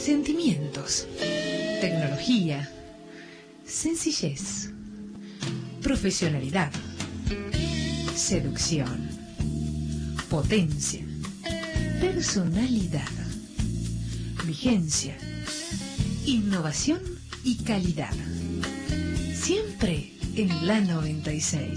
Sentimientos, tecnología, sencillez, profesionalidad, seducción, potencia, personalidad, vigencia, innovación y calidad. Siempre en la 96.